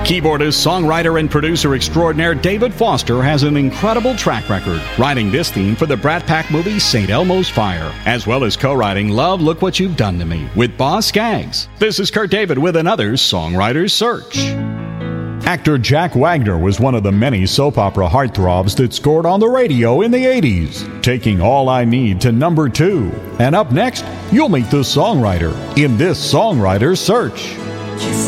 Keyboardist, songwriter, and producer extraordinaire David Foster has an incredible track record, writing this theme for the Brat Pack movie St. Elmo's Fire, as well as co-writing Love, Look What You've Done to Me with Boz Scaggs. This is Kurt David with another Songwriter's Search. Actor Jack Wagner was one of the many soap opera heartthrobs that scored on the radio in the 80s, taking All I Need to number 2. And up next, you'll meet the songwriter in this Songwriter's Search.